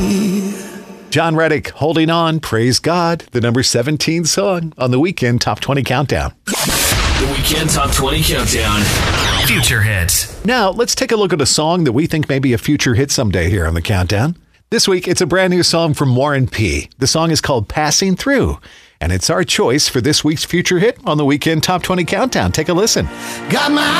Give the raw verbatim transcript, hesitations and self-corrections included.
John Reddick, Holding On, Praise God, the number seventeen song on the Weekend Top twenty Countdown. The Weekend Top twenty Countdown. Future hits. Now, let's take a look at a song that we think may be a future hit someday here on the Countdown. This week, it's a brand new song from Warren P. The song is called Passing Through, and it's our choice for this week's future hit on the Weekend Top twenty Countdown. Take a listen. Got my